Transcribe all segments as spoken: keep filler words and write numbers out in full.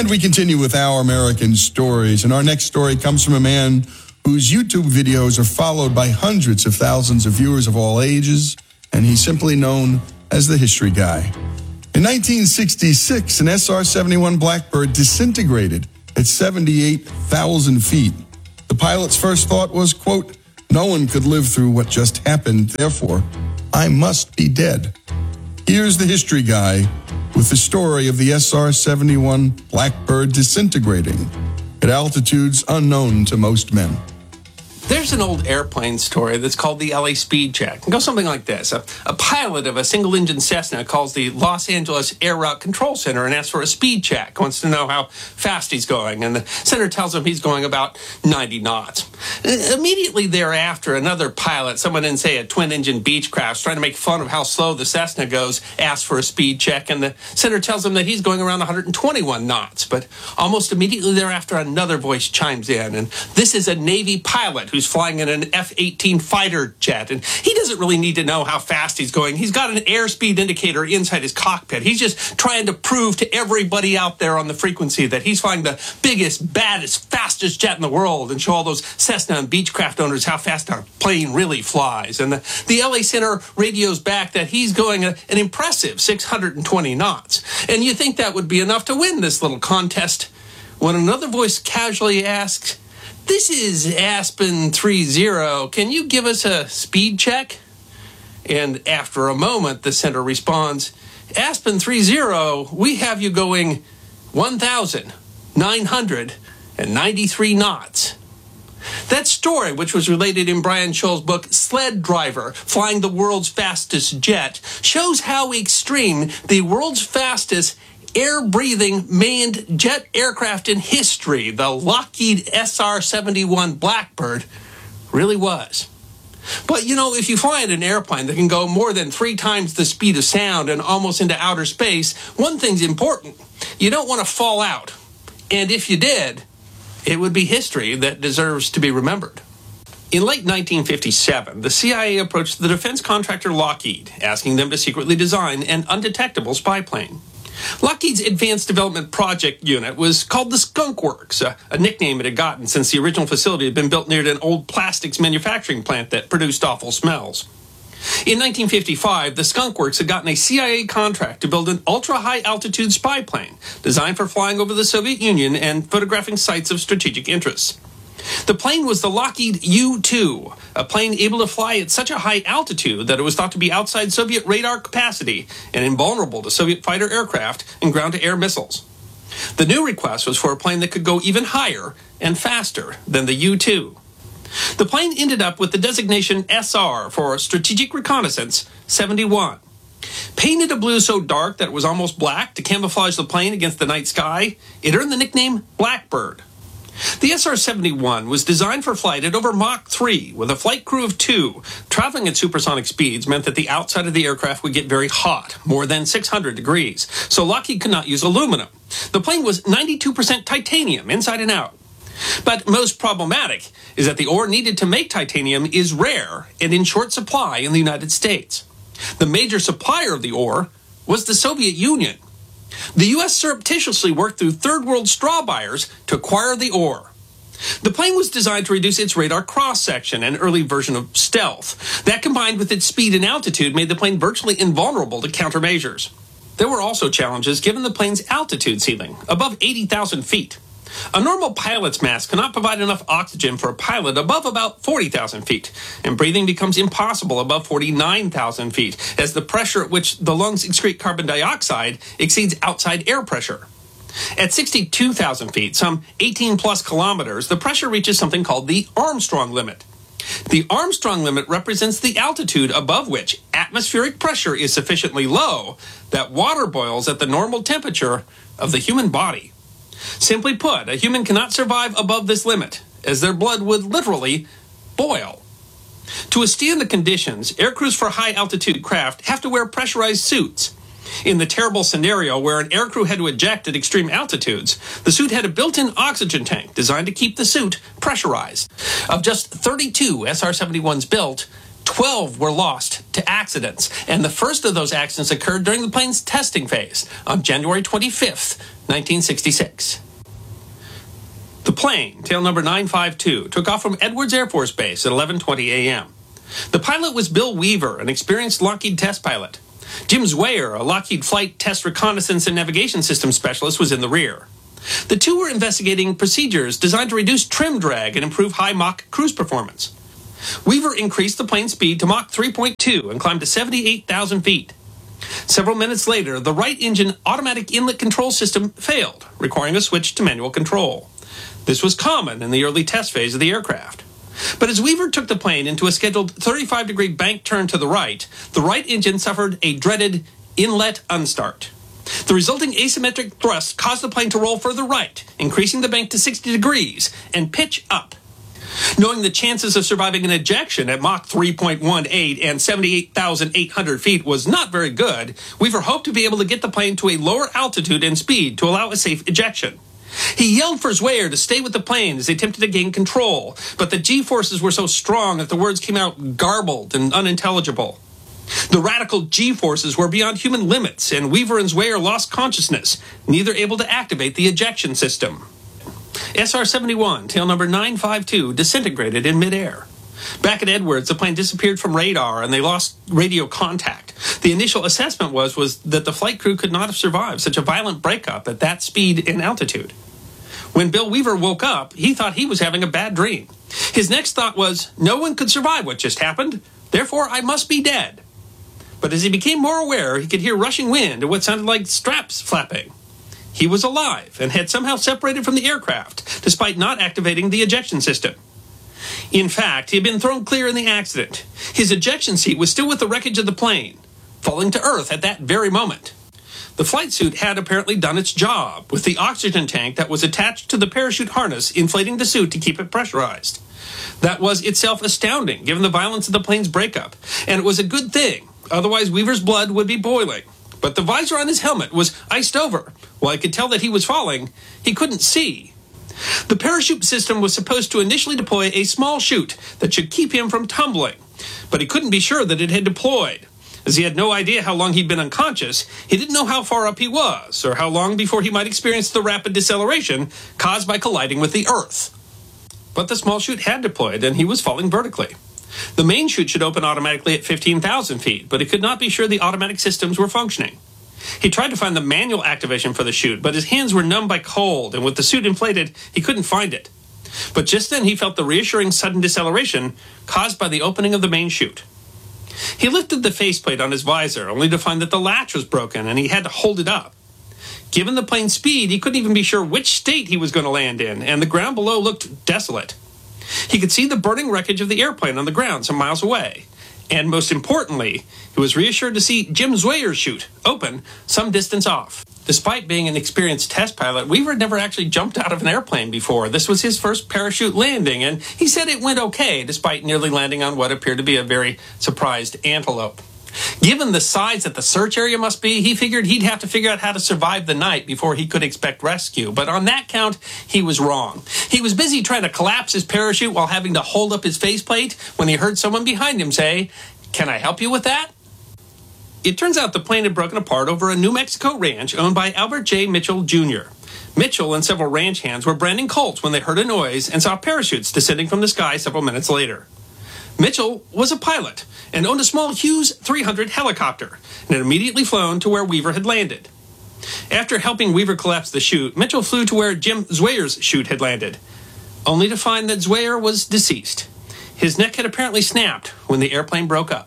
And we continue with Our American Stories. And our next story comes from a man whose YouTube videos are followed by hundreds of thousands of viewers of all ages, and he's simply known as the History Guy. In nineteen sixty-six, an S R seventy-one Blackbird disintegrated at seventy-eight thousand feet. The pilot's first thought was, quote, "No one could live through what just happened, therefore, I must be dead." Here's the History Guy with the story of the S R seventy-one Blackbird disintegrating at altitudes unknown to most men. There's an old airplane story that's called the L A Speed Check. It goes something like this. A, a pilot of a single-engine Cessna calls the Los Angeles Air Route Control Center and asks for a speed check, wants to know how fast he's going, and the center tells him he's going about ninety knots. Immediately thereafter, another pilot, someone in, say, a twin-engine Beechcraft, trying to make fun of how slow the Cessna goes, asks for a speed check, and the center tells him that he's going around one hundred twenty-one knots. But almost immediately thereafter, another voice chimes in, and this is a Navy pilot who's flying in an F eighteen fighter jet, and he doesn't really need to know how fast he's going. He's got an airspeed indicator inside his cockpit. He's just trying to prove to everybody out there on the frequency that he's flying the biggest, baddest, fastest jet in the world, and show all those Cessna and Beechcraft owners how fast our plane really flies. And the, the L A Center radios back that he's going a, an impressive six hundred twenty knots. And you think that would be enough to win this little contest, when another voice casually asks, "This is Aspen three zero. Can you give us a speed check?" And after a moment, the center responds, "Aspen three zero, we have you going one thousand nine hundred ninety-three knots." That story, which was related in Brian Scholl's book Sled Driver, Flying the World's Fastest Jet, shows how extreme the world's fastest air-breathing manned jet aircraft in history, the Lockheed S R seventy-one Blackbird, really was. But, you know, if you fly in an airplane that can go more than three times the speed of sound and almost into outer space, one thing's important. You don't want to fall out. And if you did, it would be history that deserves to be remembered. In late nineteen fifty-seven, the C I A approached the defense contractor Lockheed, asking them to secretly design an undetectable spy plane. Lockheed's Advanced Development Project Unit was called the Skunk Works, a, a nickname it had gotten since the original facility had been built near an old plastics manufacturing plant that produced awful smells. In nineteen fifty-five, the Skunk Works had gotten a C I A contract to build an ultra-high-altitude spy plane designed for flying over the Soviet Union and photographing sites of strategic interest. The plane was the Lockheed U two, a plane able to fly at such a high altitude that it was thought to be outside Soviet radar capacity and invulnerable to Soviet fighter aircraft and ground-to-air missiles. The new request was for a plane that could go even higher and faster than the U two. The plane ended up with the designation S R for Strategic Reconnaissance seventy-one. Painted a blue so dark that it was almost black to camouflage the plane against the night sky, it earned the nickname Blackbird. The S R seventy-one was designed for flight at over Mach three, with a flight crew of two. Traveling at supersonic speeds meant that the outside of the aircraft would get very hot, more than six hundred degrees, so Lockheed could not use aluminum. The plane was ninety-two percent titanium, inside and out. But most problematic is that the ore needed to make titanium is rare and in short supply in the United States. The major supplier of the ore was the Soviet Union. The U S surreptitiously worked through third world straw buyers to acquire the ore. The plane was designed to reduce its radar cross-section, an early version of stealth. That, combined with its speed and altitude, made the plane virtually invulnerable to countermeasures. There were also challenges given the plane's altitude ceiling, above eighty thousand feet. A normal pilot's mask cannot provide enough oxygen for a pilot above about forty thousand feet, and breathing becomes impossible above forty-nine thousand feet, as the pressure at which the lungs excrete carbon dioxide exceeds outside air pressure. At sixty-two thousand feet, some eighteen plus kilometers, the pressure reaches something called the Armstrong limit. The Armstrong limit represents the altitude above which atmospheric pressure is sufficiently low that water boils at the normal temperature of the human body. Simply put, a human cannot survive above this limit, as their blood would literally boil. To withstand the conditions, aircrews for high-altitude craft have to wear pressurized suits. In the terrible scenario where an aircrew had to eject at extreme altitudes, the suit had a built-in oxygen tank designed to keep the suit pressurized. Of just thirty-two S R seventy-ones built, twelve were lost to accidents, and the first of those accidents occurred during the plane's testing phase on January twenty-fifth, nineteen sixty-six. The plane, tail number nine five two, took off from Edwards Air Force Base at eleven twenty a.m. The pilot was Bill Weaver, an experienced Lockheed test pilot. Jim Zwayer, a Lockheed Flight Test Reconnaissance and Navigation Systems specialist, was in the rear. The two were investigating procedures designed to reduce trim drag and improve high Mach cruise performance. Weaver increased the plane speed to Mach three point two and climbed to seventy-eight thousand feet. Several minutes later, the right engine automatic inlet control system failed, requiring a switch to manual control. This was common in the early test phase of the aircraft. But as Weaver took the plane into a scheduled thirty-five degree bank turn to the right, the right engine suffered a dreaded inlet unstart. The resulting asymmetric thrust caused the plane to roll further right, increasing the bank to sixty degrees, and pitch up. Knowing the chances of surviving an ejection at Mach three point one eight and seventy-eight thousand eight hundred feet was not very good, Weaver hoped to be able to get the plane to a lower altitude and speed to allow a safe ejection. He yelled for Zwayer to stay with the plane as they attempted to gain control, but the G-forces were so strong that the words came out garbled and unintelligible. The radical G-forces were beyond human limits, and Weaver and Zwayer lost consciousness, neither able to activate the ejection system. S R seventy-one, tail number nine five two, disintegrated in midair. Back at Edwards, the plane disappeared from radar and they lost radio contact. The initial assessment was, was that the flight crew could not have survived such a violent breakup at that speed and altitude. When Bill Weaver woke up, he thought he was having a bad dream. His next thought was, no one could survive what just happened, therefore I must be dead. But as he became more aware, he could hear rushing wind and what sounded like straps flapping. He was alive and had somehow separated from the aircraft, despite not activating the ejection system. In fact, he had been thrown clear in the accident. His ejection seat was still with the wreckage of the plane, falling to Earth at that very moment. The flight suit had apparently done its job, with the oxygen tank that was attached to the parachute harness inflating the suit to keep it pressurized. That was itself astounding, given the violence of the plane's breakup, and it was a good thing, otherwise Weaver's blood would be boiling. But the visor on his helmet was iced over. While he could tell that he was falling, he couldn't see. The parachute system was supposed to initially deploy a small chute that should keep him from tumbling, but he couldn't be sure that it had deployed. As he had no idea how long he'd been unconscious, he didn't know how far up he was, or how long before he might experience the rapid deceleration caused by colliding with the Earth. But the small chute had deployed, and he was falling vertically. The main chute should open automatically at fifteen thousand feet, but he could not be sure the automatic systems were functioning. He tried to find the manual activation for the chute, but his hands were numb by cold, and with the suit inflated, he couldn't find it. But just then he felt the reassuring sudden deceleration caused by the opening of the main chute. He lifted the faceplate on his visor, only to find that the latch was broken, and he had to hold it up. Given the plane's speed, he couldn't even be sure which state he was going to land in, and the ground below looked desolate. He could see the burning wreckage of the airplane on the ground some miles away. And most importantly, he was reassured to see Jim Zwayer's chute open some distance off. Despite being an experienced test pilot, Weaver had never actually jumped out of an airplane before. This was his first parachute landing, and he said it went okay, despite nearly landing on what appeared to be a very surprised antelope. Given the size that the search area must be, he figured he'd have to figure out how to survive the night before he could expect rescue. But on that count, he was wrong. He was busy trying to collapse his parachute while having to hold up his faceplate when he heard someone behind him say, "Can I help you with that?" It turns out the plane had broken apart over a New Mexico ranch owned by Albert J. Mitchell, Junior Mitchell and several ranch hands were branding colts when they heard a noise and saw parachutes descending from the sky several minutes later. Mitchell was a pilot and owned a small Hughes three hundred helicopter and had immediately flown to where Weaver had landed. After helping Weaver collapse the chute, Mitchell flew to where Jim Zwayer's chute had landed, only to find that Zwayer was deceased. His neck had apparently snapped when the airplane broke up.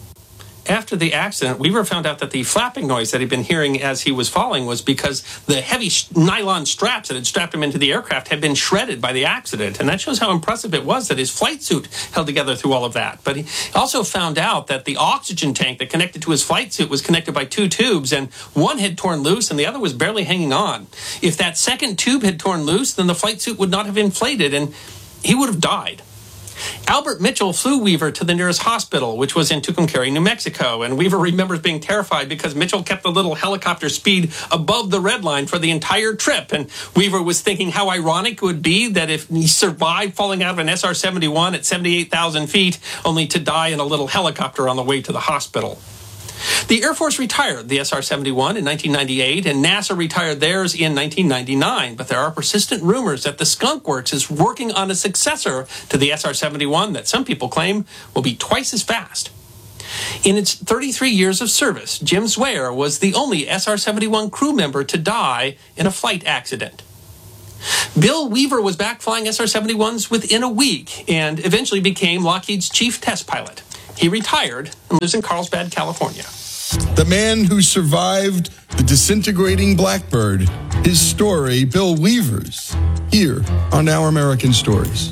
After the accident, Weaver found out that the flapping noise that he'd been hearing as he was falling was because the heavy sh- nylon straps that had strapped him into the aircraft had been shredded by the accident. And that shows how impressive it was that his flight suit held together through all of that. But he also found out that the oxygen tank that connected to his flight suit was connected by two tubes, and one had torn loose and the other was barely hanging on. If that second tube had torn loose, then the flight suit would not have inflated and he would have died. Albert Mitchell flew Weaver to the nearest hospital, which was in Tucumcari, New Mexico, and Weaver remembers being terrified because Mitchell kept the little helicopter speed above the red line for the entire trip, and Weaver was thinking how ironic it would be that if he survived falling out of an S R seventy-one at seventy-eight thousand feet, only to die in a little helicopter on the way to the hospital. The Air Force retired the S R seventy-one in nineteen ninety-eight, and NASA retired theirs in nineteen ninety-nine. But there are persistent rumors that the Skunk Works is working on a successor to the S R seventy-one that some people claim will be twice as fast. In its thirty-three years of service, Jim Swayer was the only S R seventy-one crew member to die in a flight accident. Bill Weaver was back flying S R seventy-ones within a week and eventually became Lockheed's chief test pilot. He retired and lives in Carlsbad, California. The man who survived the disintegrating Blackbird. His story, Bill Weaver's, here on Our American Stories.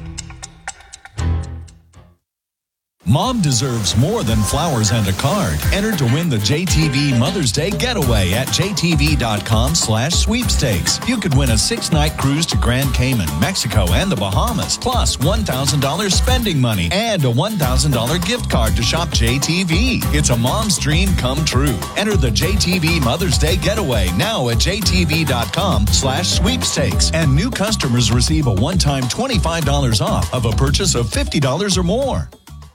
Mom deserves more than flowers and a card. Enter to win the J T V Mother's Day Getaway at jtv.com slash sweepstakes. You could win a six-night cruise to Grand Cayman, Mexico, and the Bahamas, plus one thousand dollars spending money and a one thousand dollars gift card to shop J T V. It's a mom's dream come true. Enter the J T V Mother's Day Getaway now at jtv.com slash sweepstakes. And new customers receive a one-time twenty-five dollars off of a purchase of fifty dollars or more.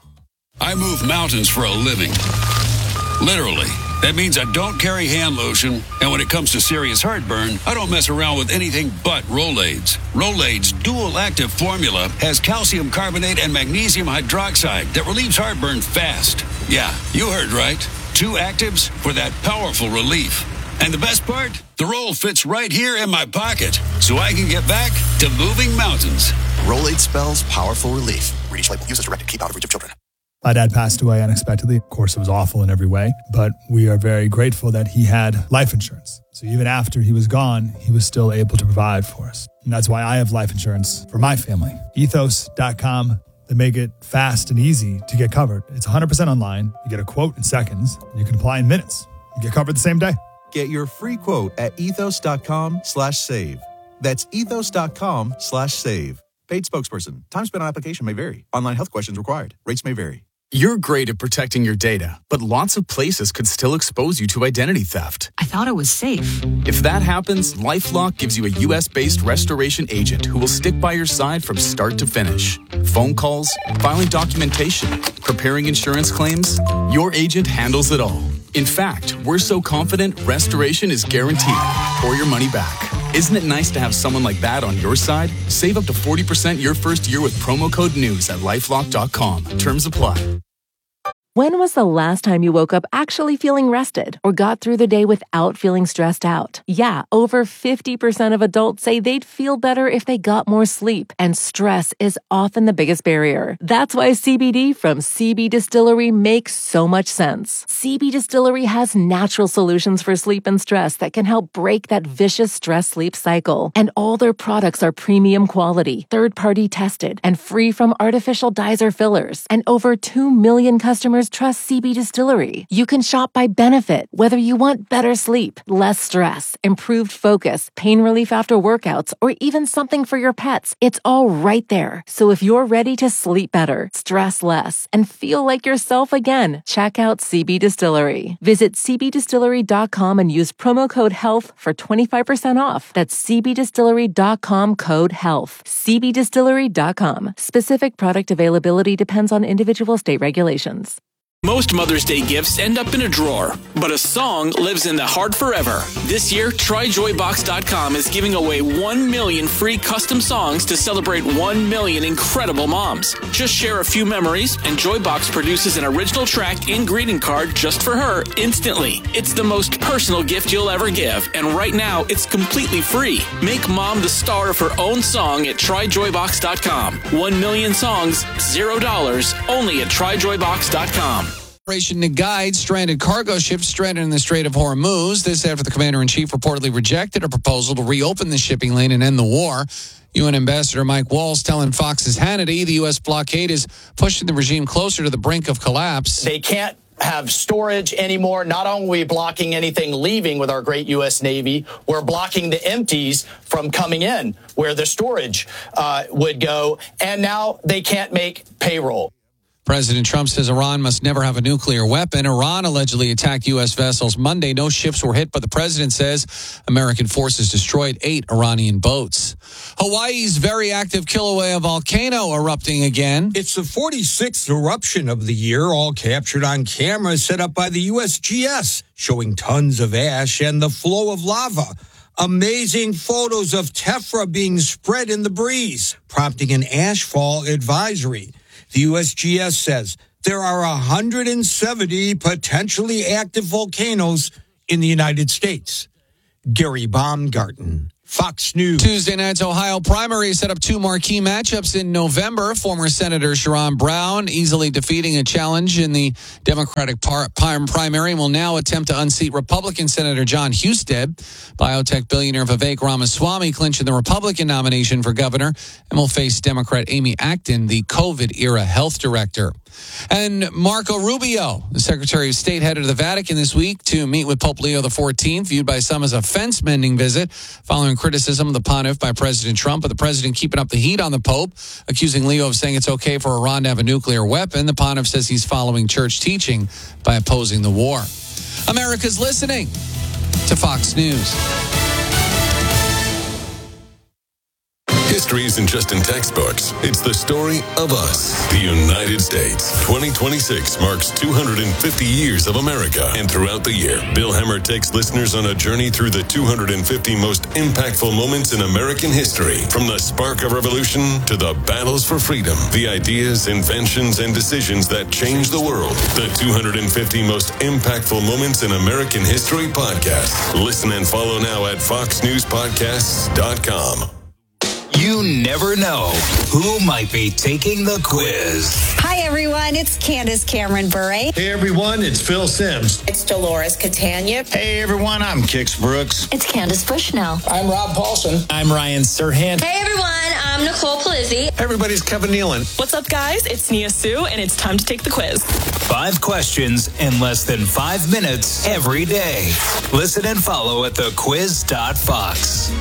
I move mountains for a living. Literally. That means I don't carry hand lotion, and when it comes to serious heartburn, I don't mess around with anything but Rolaids. Rolaids' dual-active formula has calcium carbonate and magnesium hydroxide that relieves heartburn fast. Yeah, you heard right. Two actives for that powerful relief. And the best part? The roll fits right here in my pocket, so I can get back to moving mountains. Rolaid spells powerful relief. Read each label. Use as directed. Keep out of reach of children. My dad passed away unexpectedly. Of course, it was awful in every way, but we are very grateful that he had life insurance. So even after he was gone, he was still able to provide for us. And that's why I have life insurance for my family. ethos dot com. They make it fast and easy to get covered. It's one hundred percent online. You get a quote in seconds. You can apply in minutes. You get covered the same day. Get your free quote at ethos.com slash save. That's ethos.com slash save. Paid spokesperson. Time spent on application may vary. Online health questions required. Rates may vary. You're great at protecting your data, but lots of places could still expose you to identity theft. I thought it was safe. If that happens, LifeLock gives you a U S-based restoration agent who will stick by your side from start to finish. Phone calls, filing documentation, preparing insurance claims, your agent handles it all. In fact, we're so confident restoration is guaranteed or your money back. Isn't it nice to have someone like that on your side? Save up to forty percent your first year with promo code NEWS at lifelock dot com. Terms apply. When was the last time you woke up actually feeling rested or got through the day without feeling stressed out? Yeah, over fifty percent of adults say they'd feel better if they got more sleep, and stress is often the biggest barrier. That's why C B D from C B Distillery makes so much sense. C B Distillery has natural solutions for sleep and stress that can help break that vicious stress-sleep cycle. And all their products are premium quality, third-party tested, and free from artificial dyes or fillers. And over two million customers trust C B Distillery. You can shop by benefit, whether you want better sleep, less stress, improved focus, pain relief after workouts, or even something for your pets. It's all right there. So if you're ready to sleep better, stress less, and feel like yourself again, check out C B Distillery. Visit c b distillery dot com and use promo code HEALTH for twenty-five percent off. That's c b distillery dot com code HEALTH. c b distillery dot com. Specific product availability depends on individual state regulations. Most Mother's Day gifts end up in a drawer, but a song lives in the heart forever. This year, try joy box dot com is giving away one million free custom songs to celebrate one million incredible moms. Just share a few memories, and Joybox produces an original track and greeting card just for her instantly. It's the most personal gift you'll ever give, and right now, it's completely free. Make mom the star of her own song at try joy box dot com. One million songs, zero dollars, only at try joy box dot com. Operation to guide stranded cargo ships stranded in the Strait of Hormuz. This after the commander-in-chief reportedly rejected a proposal to reopen the shipping lane and end the war. U N Ambassador Mike Walls telling Fox's Hannity the U S blockade is pushing the regime closer to the brink of collapse. They can't have storage anymore. Not only are we blocking anything leaving with our great U S Navy, we're blocking the empties from coming in where the storage uh, would go. And now they can't make payroll. President Trump says Iran must never have a nuclear weapon. Iran allegedly attacked U S vessels Monday. No ships were hit, but the president says American forces destroyed eight Iranian boats. Hawaii's very active Kilauea volcano erupting again. It's the forty-sixth eruption of the year, all captured on camera set up by the U S G S, showing tons of ash and the flow of lava. Amazing photos of tephra being spread in the breeze, prompting an ashfall advisory. The U S G S says there are one hundred seventy potentially active volcanoes in the United States. Gary Baumgarten, Fox News. Tuesday night's Ohio primary set up two marquee matchups in November. Former Senator Sherrod Brown easily defeating a challenge in the Democratic par- primary and will now attempt to unseat Republican Senator John Husted. Biotech billionaire Vivek Ramaswamy clinching the Republican nomination for governor and will face Democrat Amy Acton, the COVID-era health director. And Marco Rubio, the Secretary of State, headed to the Vatican this week to meet with Pope Leo the fourteenth, viewed by some as a fence-mending visit, following criticism of the pontiff by President Trump. But the president keeping up the heat on the Pope, accusing Leo of saying it's okay for Iran to have a nuclear weapon. The pontiff says he's following church teaching by opposing the war. America's listening to Fox News. History isn't just in textbooks. It's the story of us, the United States. twenty twenty-six marks two hundred fifty years of America. And throughout the year, Bill Hemmer takes listeners on a journey through the two hundred fifty most impactful moments in American history. From the spark of revolution to the battles for freedom, the ideas, inventions, and decisions that changed the world. The two hundred fifty most impactful moments in American history podcast. Listen and follow now at fox news podcasts dot com. You never know who might be taking the quiz. Hi, everyone. It's Candace Cameron Bure. Hey, everyone. It's Phil Sims. It's Dolores Catania. Hey, everyone. I'm Kix Brooks. It's Candace Bushnell. I'm Rob Paulson. I'm Ryan Serhant. Hey, everyone. I'm Nicole Palizzi. Everybody's Kevin Nealon. What's up, guys? It's Nia Sue, and it's time to take the quiz. Five questions in less than five minutes every day. Listen and follow at the quiz dot fox.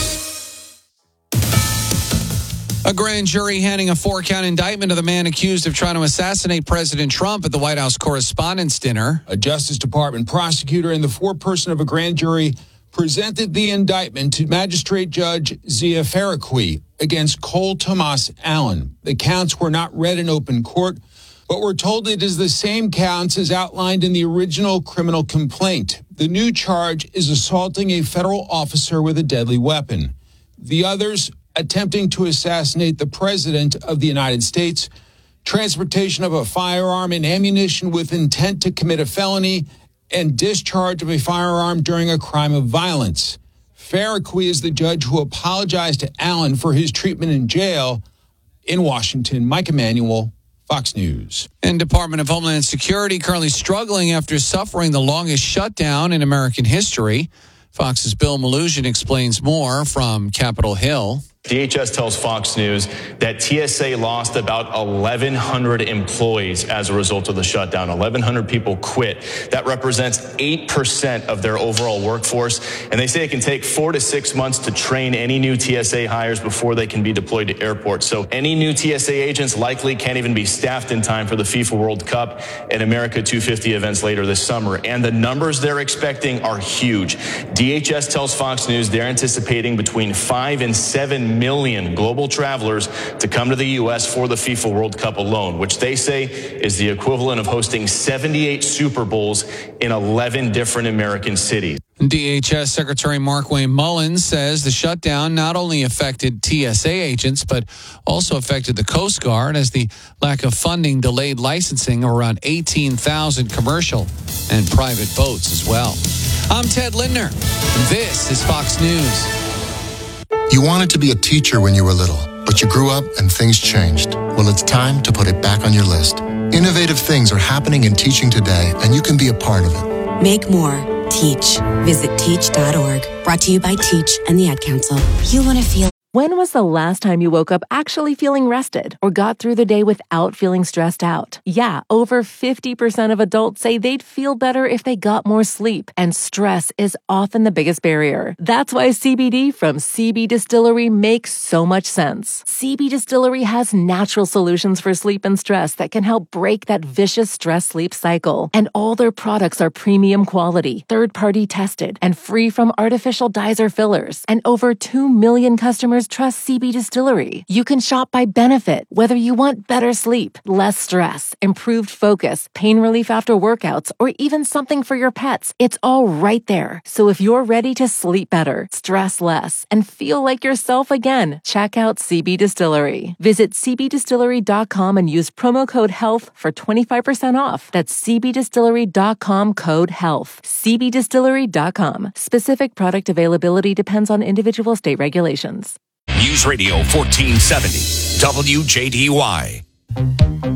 A grand jury handing a four-count indictment to the man accused of trying to assassinate President Trump at the White House Correspondents' Dinner. A Justice Department prosecutor and the foreperson of a grand jury presented the indictment to Magistrate Judge Zia Faraqui against Cole Thomas Allen. The counts were not read in open court, but we're told it is the same counts as outlined in the original criminal complaint. The new charge is assaulting a federal officer with a deadly weapon. The others, attempting to assassinate the President of the United States, transportation of a firearm and ammunition with intent to commit a felony, and discharge of a firearm during a crime of violence. Faraqui is the judge who apologized to Allen for his treatment in jail in Washington. Mike Emanuel, Fox News. And Department of Homeland Security currently struggling after suffering the longest shutdown in American history. Fox's Bill Malugin explains more from Capitol Hill. D H S tells Fox News that T S A lost about eleven hundred employees as a result of the shutdown. eleven hundred people quit. That represents eight percent of their overall workforce. And they say it can take four to six months to train any new T S A hires before they can be deployed to airports. So any new T S A agents likely can't even be staffed in time for the FIFA World Cup and America two fifty events later this summer. And the numbers they're expecting are huge. D H S tells Fox News they're anticipating between five and seven million global travelers to come to the U S for the FIFA World Cup alone, which they say is the equivalent of hosting seventy-eight Super Bowls in eleven different American cities. D H S Secretary Markwayne Mullins says the shutdown not only affected T S A agents, but also affected the Coast Guard as the lack of funding delayed licensing of around eighteen thousand commercial and private boats as well. I'm Ted Lindner. This is Fox News. You wanted to be a teacher when you were little, but you grew up and things changed. Well, it's time to put it back on your list. Innovative things are happening in teaching today, and you can be a part of it. Make more. Teach. Visit teach dot org. Brought to you by Teach and the Ad Council. You want to feel When was the last time you woke up actually feeling rested or got through the day without feeling stressed out? Yeah, over fifty percent of adults say they'd feel better if they got more sleep, and stress is often the biggest barrier. That's why C B D from C B Distillery makes so much sense. C B Distillery has natural solutions for sleep and stress that can help break that vicious stress-sleep cycle. And all their products are premium quality, third-party tested, and free from artificial dyes or fillers. And over two million customers trust C B Distillery. You can shop by benefit, whether you want better sleep, less stress, improved focus, pain relief after workouts, or even something for your pets. It's all right there. So if you're ready to sleep better, stress less, and feel like yourself again, check out C B Distillery. Visit c b distillery dot com and use promo code HEALTH for twenty-five percent off. That's c b distillery dot com code HEALTH. c b distillery dot com. Specific product availability depends on individual state regulations. News Radio fourteen seventy, W J D Y.